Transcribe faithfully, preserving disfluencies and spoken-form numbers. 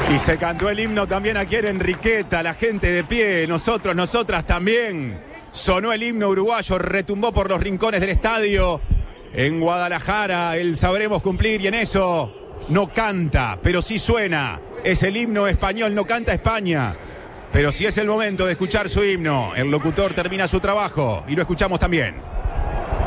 Y se cantó el himno también aquí en Enriqueta, la gente de pie, nosotros, nosotras también. Sonó el himno uruguayo, retumbó por los rincones del estadio. En Guadalajara, el sabremos cumplir, y en eso no canta, pero sí suena. Es el himno español, no canta España. Pero si es el momento de escuchar su himno, el locutor termina su trabajo y lo escuchamos también.